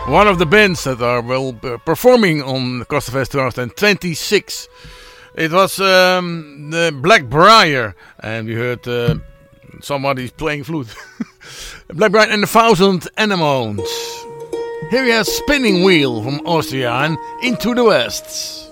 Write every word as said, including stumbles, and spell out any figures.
One of the bands that are well uh, performing on Costerfest twenty twenty-six. It was um, the Blackbriar, and we heard uh, somebody playing flute. Blackbriar and the Thousand Anemones. Here we have Spinning Wheel from Austria and Into the West.